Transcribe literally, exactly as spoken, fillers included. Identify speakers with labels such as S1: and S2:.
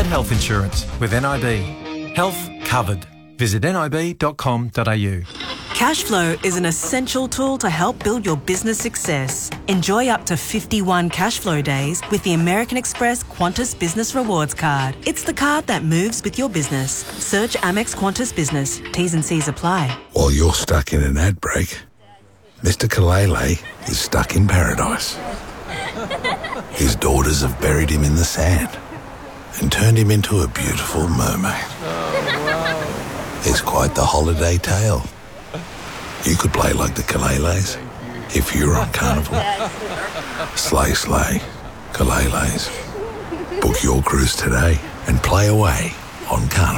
S1: Get health insurance with N I B. Health covered. Visit nib dot com dot a u.
S2: Cashflow is an essential tool to help build your business success. Enjoy up to fifty-one Cashflow days with the American Express Qantas Business Rewards Card. It's the card that moves with your business. Search Amex Qantas Business. T's and C's apply.
S3: While you're stuck in an ad break, Mister Kalele is stuck in paradise. His daughters have buried him in the sand and turned him into a beautiful mermaid. Oh, wow. It's quite the holiday tale. You could play like the Kaleles if you were on Carnival. Slay, slay, Kaleles. Book your cruise today and play away on Carnival.